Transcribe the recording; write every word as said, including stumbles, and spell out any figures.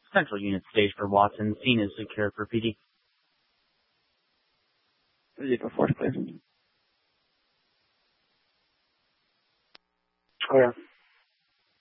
Central unit stage for Watson. Scene is secure for P D. Zero force clear. Clear.